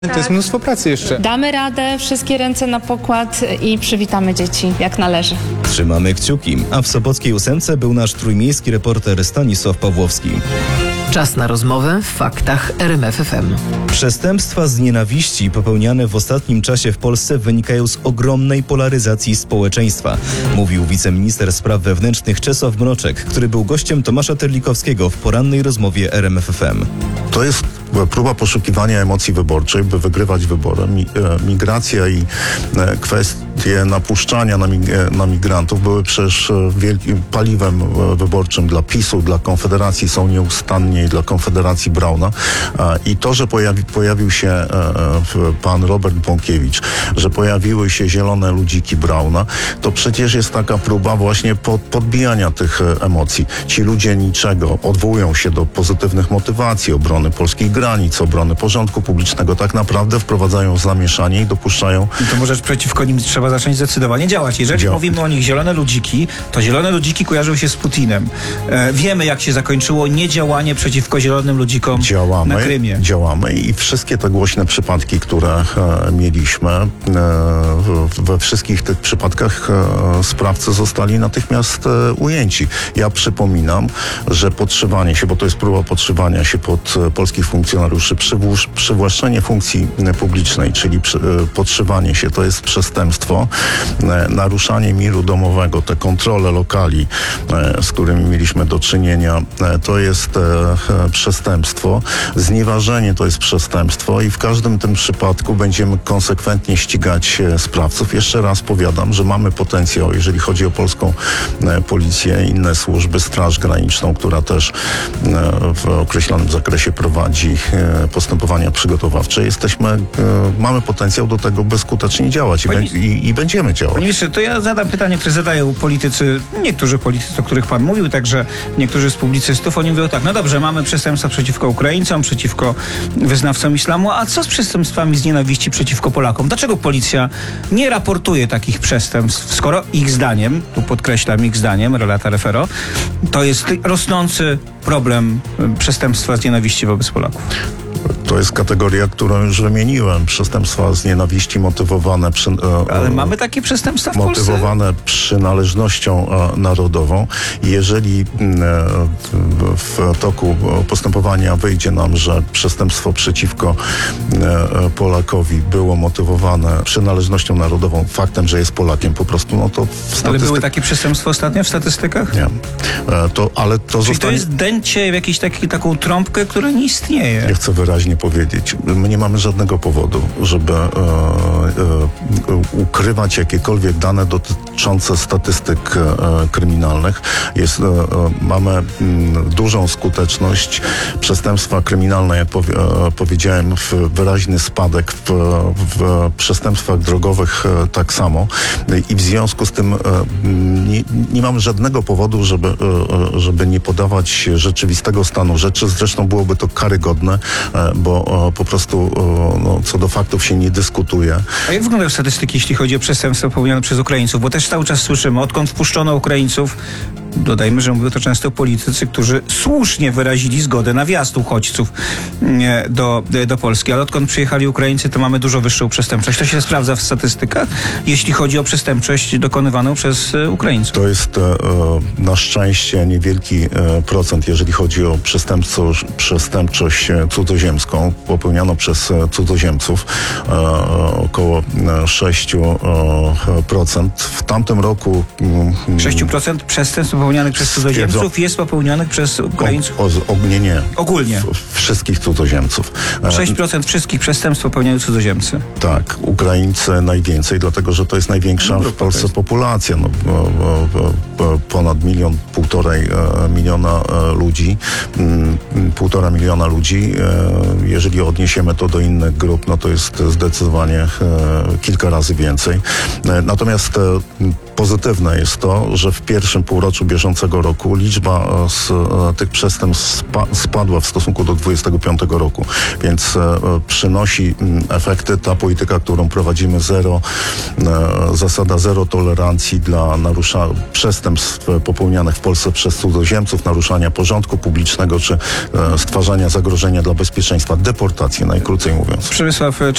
To jest mnóstwo pracy jeszcze. Damy radę, wszystkie ręce na pokład i przywitamy dzieci jak należy. Trzymamy kciuki, a w Sopockiej 8 był nasz trójmiejski reporter Stanisław Pawłowski. Czas na rozmowę w faktach RMF FM. Przestępstwa z nienawiści popełniane w ostatnim czasie w Polsce wynikają z ogromnej polaryzacji społeczeństwa, mówił wiceminister spraw wewnętrznych Czesław Mroczek, który był gościem Tomasza Terlikowskiego w porannej rozmowie RMF FM. To jest próba poszukiwania emocji wyborczej, by wygrywać wybory. Migracja i kwestie napuszczania na migrantów były przecież wielkim paliwem wyborczym dla PiS-u, dla Konfederacji są nieustannie i dla Konfederacji Brauna. I to, że pojawił się pan Robert Bąkiewicz, że pojawiły się zielone ludziki Brauna, to przecież jest taka próba właśnie podbijania tych emocji. Ci ludzie niczego odwołują się do pozytywnych motywacji, obrony polskich granic, obrony porządku publicznego, tak naprawdę wprowadzają zamieszanie i dopuszczają... I to może przeciwko nim trzeba zacząć zdecydowanie działać. Jeżeli mówimy o nich zielone ludziki, to zielone ludziki kojarzą się z Putinem. Wiemy, jak się zakończyło niedziałanie przeciwko zielonym ludzikom na Krymie. Działamy i wszystkie te głośne przypadki, które mieliśmy, we wszystkich tych przypadkach sprawcy zostali natychmiast ujęci. Ja przypominam, że podszywanie się, bo to jest próba podszywania się pod polskich funkcjonariuszy, przywłaszczenie funkcji publicznej, czyli podszywanie się, to jest przestępstwo. Naruszanie miru domowego, te kontrole lokali, z którymi mieliśmy do czynienia, to jest przestępstwo. Znieważenie to jest przestępstwo i w każdym tym przypadku będziemy konsekwentnie ścigać sprawców. Jeszcze raz powiadam, że mamy potencjał, jeżeli chodzi o polską policję, inne służby, Straż Graniczną, która też w określonym zakresie prowadzi postępowania przygotowawcze. Mamy potencjał do tego, by skutecznie działać i będziemy działać. Panie ministrze, to ja zadam pytanie, które zadają niektórzy politycy, o których pan mówił, także niektórzy z publicystów, oni mówią tak, no dobrze, mamy przestępstwa przeciwko Ukraińcom, przeciwko wyznawcom islamu, a co z przestępstwami z nienawiści przeciwko Polakom? Dlaczego policja nie raportuje takich przestępstw, skoro ich zdaniem, tu podkreślam ich zdaniem, relata refero, to jest rosnący problem przestępstwa z nienawiści wobec Polaków? To jest kategoria, którą już wymieniłem. Przestępstwa z nienawiści motywowane... Ale mamy takie przestępstwa w Polsce? Motywowane przynależnością narodową. Jeżeli w toku postępowania wyjdzie nam, że przestępstwo przeciwko Polakowi było motywowane przynależnością narodową, faktem, że jest Polakiem po prostu, no to... Ale były takie przestępstwa ostatnio w statystykach? Nie. Czyli to jest dęcie w jakąś taką trąbkę, która nie istnieje. Ja chcę wyraźnie powiedzieć, my nie mamy żadnego powodu, żeby ukrywać jakiekolwiek dane dotyczące statystyk kryminalnych. Mamy dużą skuteczność. Przestępstwa kryminalne, jak powiedziałem, wyraźny spadek w przestępstwach drogowych tak samo. I w związku z tym nie mamy żadnego powodu, żeby nie podawać rzeczywistego stanu rzeczy. Zresztą byłoby to karygodne, bo po prostu co do faktów się nie dyskutuje. A jak wyglądają statystyki, jeśli chodzi o przestępstwa popełniane przez Ukraińców? Bo też cały czas słyszymy, odkąd wpuszczono Ukraińców, dodajmy, że mówią to często politycy, którzy słusznie wyrazili zgodę na wjazd uchodźców do Polski, ale odkąd przyjechali Ukraińcy, to mamy dużo wyższą przestępczość. To się sprawdza w statystykach, jeśli chodzi o przestępczość dokonywaną przez Ukraińców. To jest na szczęście niewielki procent, jeżeli chodzi o przestępczość cudzoziemską, popełnianą przez cudzoziemców, około 6%. W tamtym roku... 6% przestępstw popełnianych przez cudzoziemców jest popełnionych przez Ukraińców? Nie. Ogólnie? Wszystkich cudzoziemców. 6% wszystkich przestępstw popełniają cudzoziemcy? Tak. Ukraińcy najwięcej, dlatego że to jest największa w Polsce populacja. Ponad 1,5 miliona ludzi. 1,5 miliona ludzi. Jeżeli odniesiemy to do innych grup, no to jest zdecydowanie kilka razy więcej. Natomiast Pozytywne jest to, że w pierwszym półroczu bieżącego roku liczba tych przestępstw spadła w stosunku do 25 roku, więc przynosi efekty ta polityka, którą prowadzimy, zasada zero tolerancji dla przestępstw popełnianych w Polsce przez cudzoziemców, naruszania porządku publicznego czy stwarzania zagrożenia dla bezpieczeństwa, deportacji, najkrócej mówiąc. Przemysław